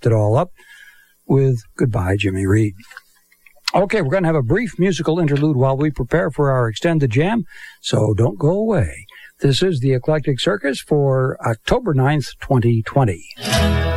wrapped it all up with Goodbye, Jimmy Reed. Okay, we're going to have a brief musical interlude while we prepare for our extended jam, so don't go away. This is the Eclectic Circus for October 9th, 2020.